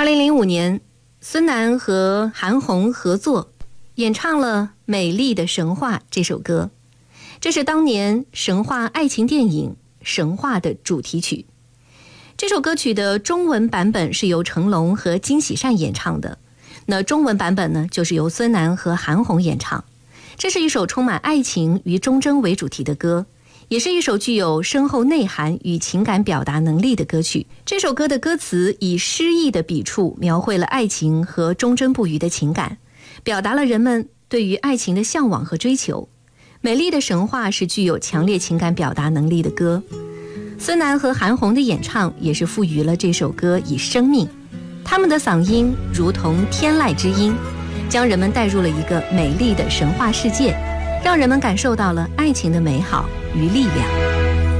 2005年，孙楠和韩红合作演唱了《美丽的神话》这首歌，这是当年神话爱情电影《神话》的主题曲。这首歌曲的中文版本是由成龙和金喜善演唱的，那中文版本呢，就是由孙楠和韩红演唱。这是一首充满爱情与忠贞为主题的歌，也是一首具有深厚内涵与情感表达能力的歌曲。这首歌的歌词以诗意的笔触描绘了爱情和忠贞不渝的情感，表达了人们对于爱情的向往和追求。美丽的神话是具有强烈情感表达能力的歌，孙楠和韩红的演唱也是赋予了这首歌以生命，他们的嗓音如同天籁之音，将人们带入了一个美丽的神话世界，让人们感受到了爱情的美好与力量。